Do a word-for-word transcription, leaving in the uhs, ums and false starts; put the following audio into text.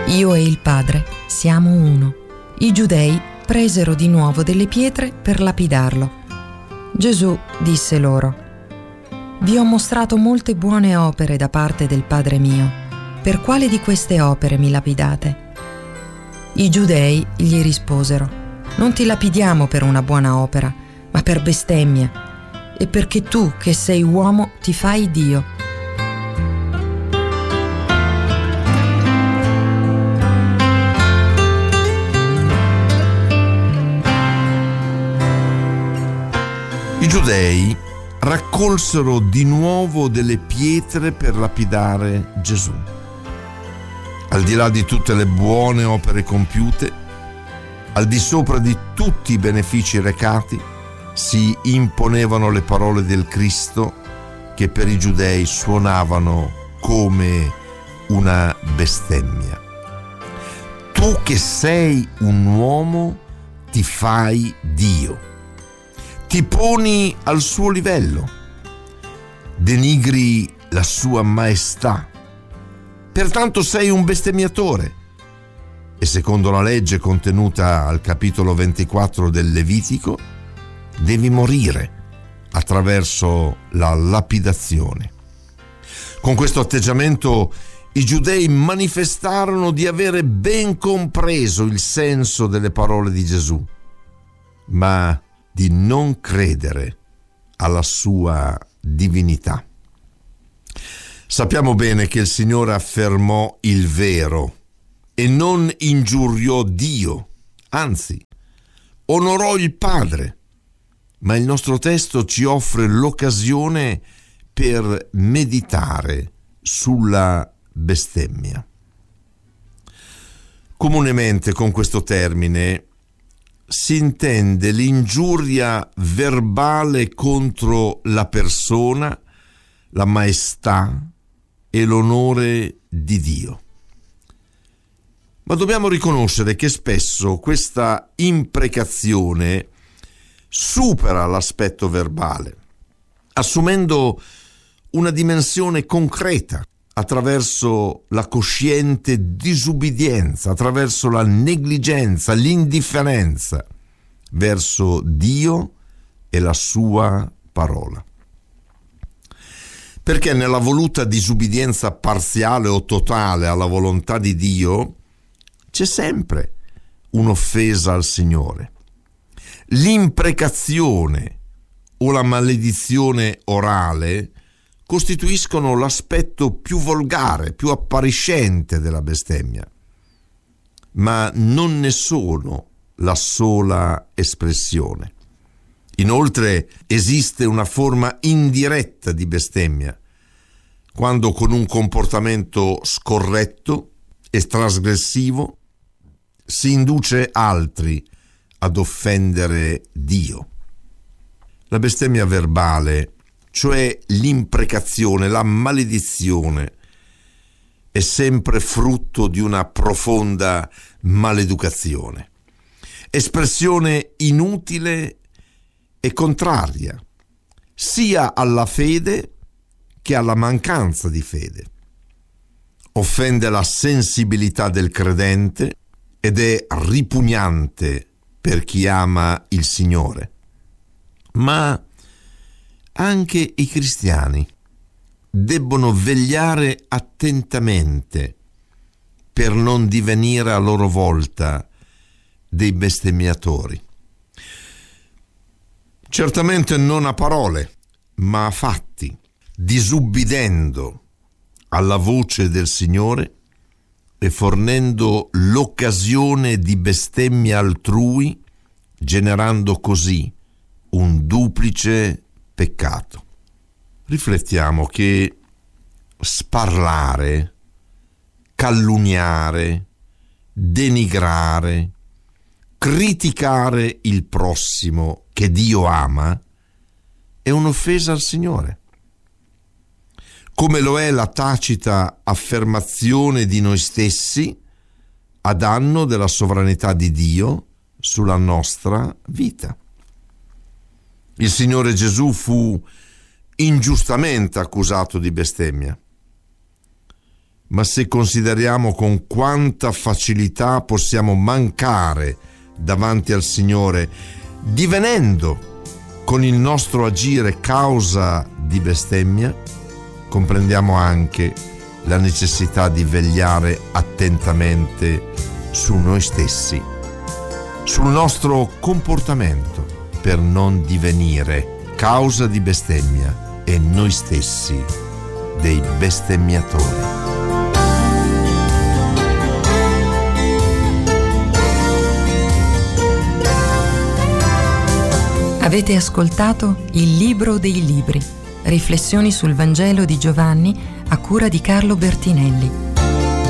Io e il Padre siamo uno. I giudei presero di nuovo delle pietre per lapidarlo. Gesù disse loro: Vi ho mostrato molte buone opere da parte del Padre mio. Per quale di queste opere mi lapidate? I giudei gli risposero: Non ti lapidiamo per una buona opera, ma per bestemmia, e perché tu, che sei uomo, ti fai Dio. I giudei raccolsero di nuovo delle pietre per lapidare Gesù. Al di là di tutte le buone opere compiute, al di sopra di tutti i benefici recati, si imponevano le parole del Cristo che per i giudei suonavano come una bestemmia. Tu che sei un uomo ti fai Dio. Ti poni al suo livello, denigri la sua maestà, pertanto sei un bestemmiatore e secondo la legge contenuta al capitolo ventiquattro del Levitico devi morire attraverso la lapidazione. Con questo atteggiamento i giudei manifestarono di avere ben compreso il senso delle parole di Gesù, ma di non credere alla sua divinità. Sappiamo bene che il Signore affermò il vero e non ingiuriò Dio, anzi, onorò il Padre, ma il nostro testo ci offre l'occasione per meditare sulla bestemmia. Comunemente con questo termine si intende l'ingiuria verbale contro la persona, la maestà e l'onore di Dio. Ma dobbiamo riconoscere che spesso questa imprecazione supera l'aspetto verbale, assumendo una dimensione concreta attraverso la cosciente disubbidienza, attraverso la negligenza, l'indifferenza verso Dio e la sua parola. Perché nella voluta disubbidienza parziale o totale alla volontà di Dio c'è sempre un'offesa al Signore. L'imprecazione o la maledizione orale costituiscono l'aspetto più volgare, più appariscente della bestemmia, ma non ne sono la sola espressione. Inoltre esiste una forma indiretta di bestemmia, quando con un comportamento scorretto e trasgressivo si induce altri ad offendere Dio. La bestemmia verbale, cioè l'imprecazione, la maledizione, è sempre frutto di una profonda maleducazione, espressione inutile e contraria sia alla fede che alla mancanza di fede. Offende la sensibilità del credente ed è ripugnante per chi ama il Signore. Ma anche i cristiani debbono vegliare attentamente per non divenire a loro volta dei bestemmiatori. Certamente non a parole, ma a fatti, disubbidendo alla voce del Signore e fornendo l'occasione di bestemmia altrui, generando così un duplice peccato. Riflettiamo che sparlare, calunniare, denigrare, criticare il prossimo che Dio ama è un'offesa al Signore, come lo è la tacita affermazione di noi stessi a danno della sovranità di Dio sulla nostra vita. Il Signore Gesù fu ingiustamente accusato di bestemmia, ma se consideriamo con quanta facilità possiamo mancare davanti al Signore, divenendo con il nostro agire causa di bestemmia, comprendiamo anche la necessità di vegliare attentamente su noi stessi, sul nostro comportamento, per non divenire causa di bestemmia e noi stessi dei bestemmiatori. Avete ascoltato Il Libro dei Libri, riflessioni sul Vangelo di Giovanni a cura di Carlo Bertinelli.